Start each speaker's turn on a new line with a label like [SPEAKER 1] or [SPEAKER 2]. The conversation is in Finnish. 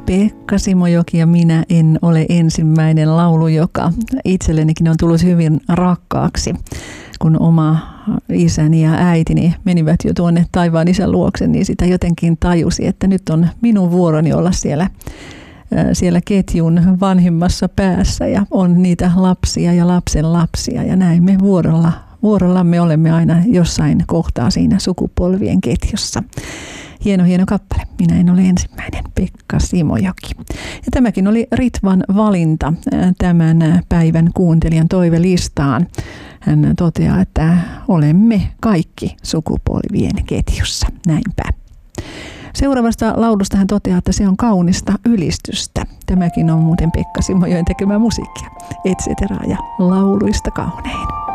[SPEAKER 1] Pekka Simojoki ja minä en ole ensimmäinen laulu, joka itsellenikin on tullut hyvin rakkaaksi, kun oma isäni ja äitini menivät jo tuonne taivaan isän luokse, niin sitä jotenkin tajusi, että nyt on minun vuoroni olla siellä ketjun vanhimmassa päässä ja on niitä lapsia ja lapsen lapsia ja näin me vuorollamme olemme aina jossain kohtaa siinä sukupolvien ketjussa. Hieno kappale. Minä en ole ensimmäinen. Pekka Simojoki. Ja tämäkin oli Ritvan valinta tämän päivän kuuntelijan toivelistaan. Hän toteaa, että olemme kaikki sukupolvien ketjussa. Näinpä. Seuraavasta laulusta hän toteaa, että se on kaunista ylistystä. Tämäkin on muuten Pekka Simojoen tekemää musiikkia. Et cetera ja lauluista kaunein.